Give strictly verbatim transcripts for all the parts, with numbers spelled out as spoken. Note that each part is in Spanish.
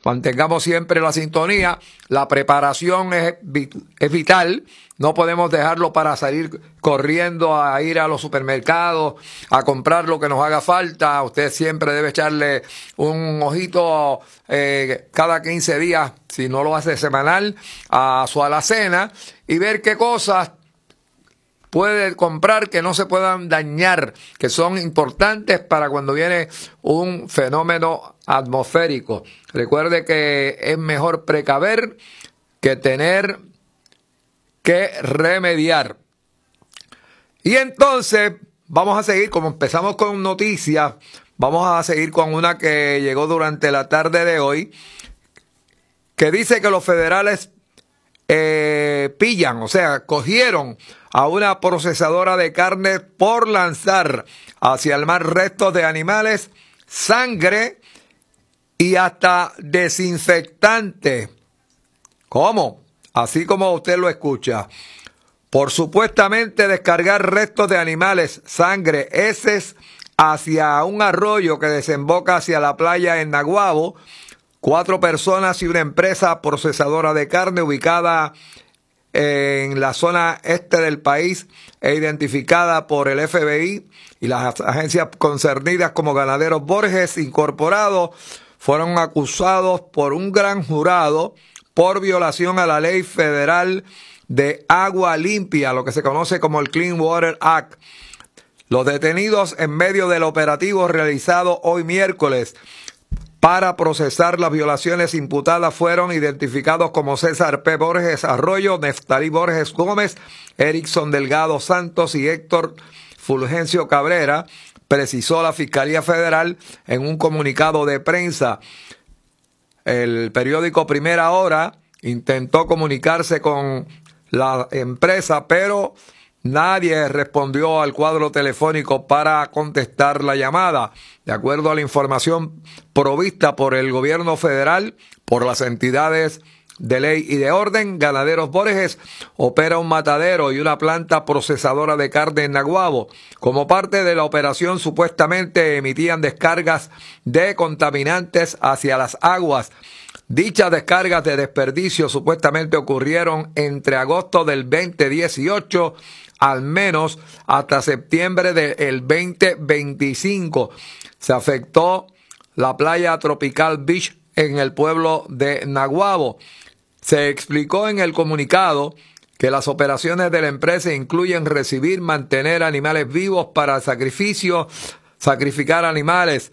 Mantengamos siempre la sintonía. La preparación es, es vital. No podemos dejarlo para salir corriendo a ir a los supermercados, a comprar lo que nos haga falta. Usted siempre debe echarle un ojito eh, cada quince días, si no lo hace semanal, a su alacena y ver qué cosas puede comprar que no se puedan dañar, que son importantes para cuando viene un fenómeno atmosférico. Recuerde que es mejor precaver que tener que remediar. Y entonces vamos a seguir, como empezamos con noticias, vamos a seguir con una que llegó durante la tarde de hoy, que dice que los federales eh, pillan, o sea, cogieron a una procesadora de carne por lanzar hacia el mar restos de animales, sangre y hasta desinfectante. ¿Cómo? Así como usted lo escucha. Por supuestamente descargar restos de animales, sangre, heces hacia un arroyo que desemboca hacia la playa en Naguabo, cuatro personas y una empresa procesadora de carne ubicada en la zona este del país e identificada por el F B I y las agencias concernidas como Ganaderos Borges Incorporados, fueron acusados por un gran jurado por violación a la ley federal de agua limpia, lo que se conoce como el Clean Water Act. Los detenidos en medio del operativo realizado hoy miércoles para procesar las violaciones imputadas fueron identificados como César P. Borges Arroyo, Neftalí Borges Gómez, Erickson Delgado Santos y Héctor Fulgencio Cabrera, precisó la Fiscalía Federal en un comunicado de prensa. El periódico Primera Hora intentó comunicarse con la empresa, pero nadie respondió al cuadro telefónico para contestar la llamada. De acuerdo a la información provista por el gobierno federal, por las entidades de ley y de orden, Ganaderos Borges opera un matadero y una planta procesadora de carne en Naguabo. Como parte de la operación, supuestamente emitían descargas de contaminantes hacia las aguas. Dichas descargas de desperdicio supuestamente ocurrieron entre agosto del veinte dieciocho al menos hasta septiembre del veinte veinticinco. Se afectó la playa Tropical Beach en el pueblo de Naguabo. Se explicó en el comunicado que las operaciones de la empresa incluyen recibir, mantener animales vivos para sacrificio, sacrificar animales,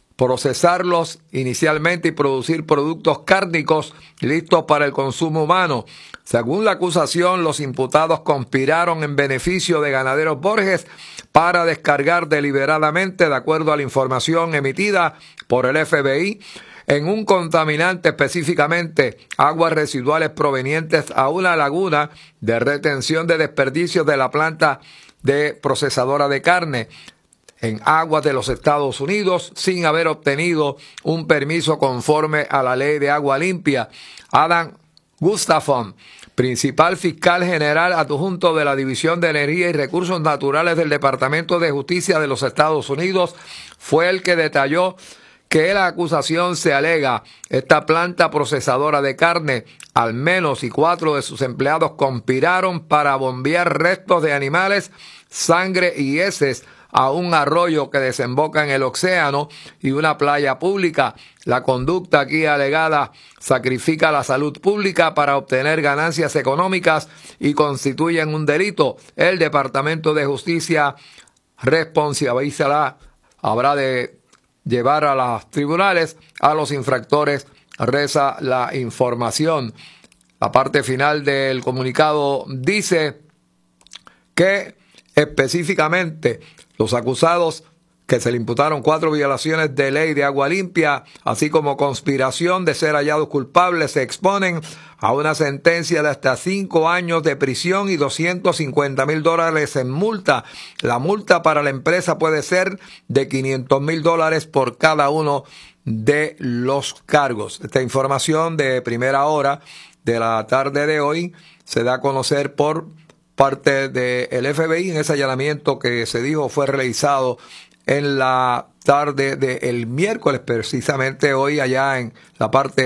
procesarlos inicialmente y producir productos cárnicos listos para el consumo humano. Según la acusación, los imputados conspiraron en beneficio de Ganaderos Borges para descargar deliberadamente, de acuerdo a la información emitida por el F B I, en un contaminante, específicamente aguas residuales provenientes a una laguna de retención de desperdicios de la planta de procesadora de carne en aguas de los Estados Unidos sin haber obtenido un permiso conforme a la ley de agua limpia. Adam Gustafson, principal fiscal general adjunto de la División de Energía y Recursos Naturales del Departamento de Justicia de los Estados Unidos, fue el que detalló que la acusación se alega esta planta procesadora de carne, al menos y cuatro de sus empleados conspiraron para bombear restos de animales, sangre y heces a un arroyo que desemboca en el océano y una playa pública. La conducta aquí alegada sacrifica la salud pública para obtener ganancias económicas y constituyen un delito. El Departamento de Justicia responsabilizará, habrá de llevar a los tribunales a los infractores, reza la información. La parte final del comunicado dice que específicamente los acusados que se le imputaron cuatro violaciones de ley de agua limpia, así como conspiración de ser hallados culpables, se exponen a una sentencia de hasta cinco años de prisión y doscientos cincuenta mil dólares en multa. La multa para la empresa puede ser de quinientos mil dólares por cada uno de los cargos. Esta información de primera hora de la tarde de hoy se da a conocer por parte del F B I en ese allanamiento que se dijo fue realizado en la tarde del miércoles, precisamente hoy allá en la parte